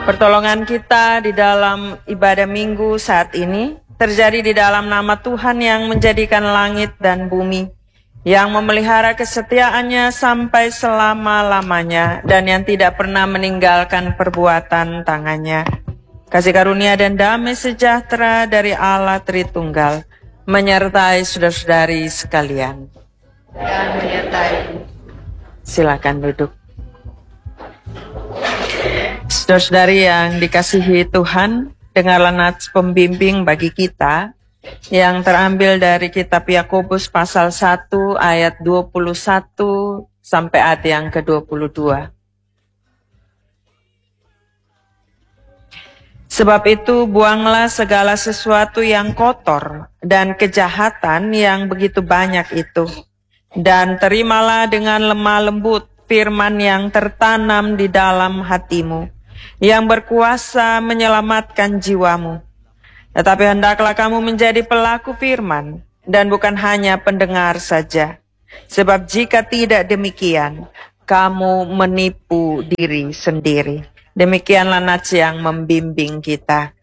Pertolongan kita di dalam ibadah minggu saat ini terjadi di dalam nama Tuhan yang menjadikan langit dan bumi, yang memelihara kesetiaannya sampai selama-lamanya, dan yang tidak pernah meninggalkan perbuatan tangannya. Kasih karunia dan damai sejahtera dari Allah Tritunggal menyertai saudara-saudari sekalian. Dan menyertai. Silakan duduk. Saudara-saudari yang dikasihi Tuhan, dengarlah nats pembimbing bagi kita yang terambil dari kitab Yakobus pasal 1 ayat 21 sampai ayat yang ke-22. Sebab itu buanglah segala sesuatu yang kotor dan kejahatan yang begitu banyak itu, dan terimalah dengan lemah lembut firman yang tertanam di dalam hatimu, yang berkuasa menyelamatkan jiwamu. Tetapi hendaklah kamu menjadi pelaku firman, dan bukan hanya pendengar saja. Sebab jika tidak demikian, kamu menipu diri sendiri. Demikianlah nats yang membimbing kita.